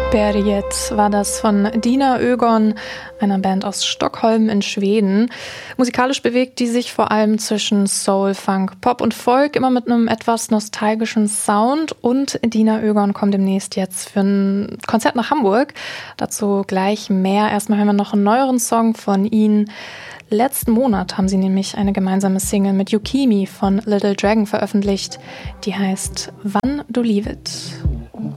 Berget war das von Dina Ögon, einer Band aus Stockholm in Schweden. Musikalisch bewegt die sich vor allem zwischen Soul, Funk, Pop und Folk, immer mit einem etwas nostalgischen Sound. Und Dina Ögon kommt demnächst jetzt für ein Konzert nach Hamburg. Dazu gleich mehr. Erstmal hören wir noch einen neueren Song von ihnen. Letzten Monat haben sie nämlich eine gemeinsame Single mit Yukimi von Little Dragon veröffentlicht. Die heißt Wann du Leave It.